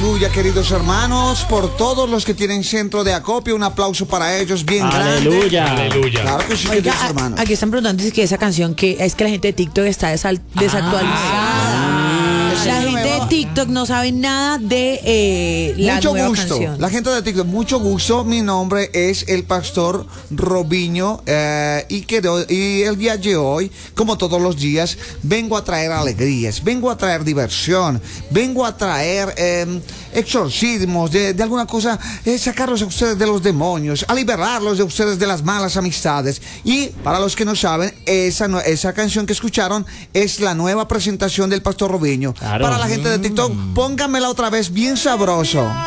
aleluya, queridos hermanos, por todos los que tienen centro de acopio, un aplauso para ellos bien Aleluya. grande. Aleluya. Claro que sí, Oiga, queridos hermanos. aquí están preguntando si que esa canción que es que la gente de TikTok está desactualizada. La gente de TikTok no sabe nada de la Mucho nueva gusto, canción. la gente de TikTok, mucho gusto. Mi nombre es el pastor Robinho y el día de hoy, como todos los días, vengo a traer alegrías, vengo a traer diversión, vengo a traer exorcismos de alguna cosa, sacarlos a ustedes de los demonios, a liberarlos de ustedes de las malas amistades. Y para los que no saben, esa canción que escucharon es la nueva presentación del pastor Robinho. Claro. Para la gente de TikTok, póngamela otra vez bien sabroso.